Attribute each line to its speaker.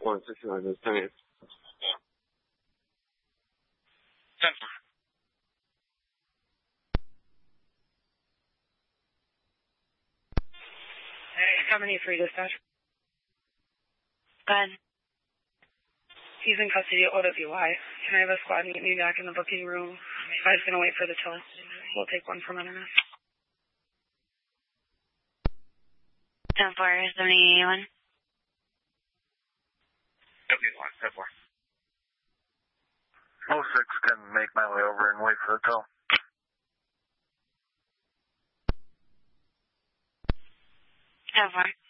Speaker 1: 169 is 10.
Speaker 2: 10.
Speaker 3: Hey, 73 dispatch.
Speaker 4: Go ahead.
Speaker 3: He's in custody at OWI. Can I have a squad meet me back in the booking room? I was going to wait for the tow. We'll take one from NMS.
Speaker 4: 10-4, 7081.
Speaker 2: W1, 10-4.
Speaker 5: 06 can make my way over and wait for the tow.
Speaker 4: 10-4.